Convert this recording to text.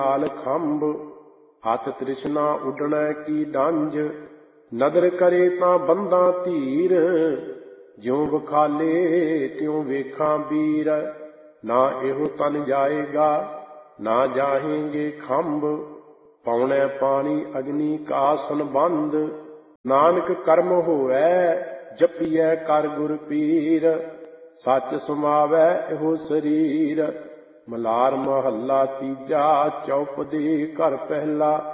ਲਾਲ ਖੰਭ। ਹੱਥ ਤ੍ਰਿਸ਼ਨਾ ਉੱਡਣੈ ਕੀ ਡੰਜ, ਨਦਰ ਕਰੇ ਤਾਂ ਬੰਦਾਂ ਧੀਰ। ਜਿਉਂ ਵਿਖਾਲੇ ਤਿਉਂ ਵੇਖਾਂ ਵੀਰ, ਨਾ ਇਹੋ ਤਨ ਜਾਏਗਾ ਨਾ ਜਾਹੇਂਗੇ ਖੰਭ। ਪਾਉਣੈ ਪਾਣੀ ਅਗਨੀ ਕਾ ਸੰਬੰਧ, ਨਾਨਕ ਕਰਮ ਹੋਵੈ ਜਪੀਐ ਕਰ ਗੁਰ ਪੀਰ। ਸੱਚ ਸਮਾਵੈ ਇਹੋ ਸਰੀਰ। ਮਲਾਰ ਮਹੱਲਾ ਤੀਜਾ, ਚੌਪਦੀ ਘਰ ਪਹਿਲਾ।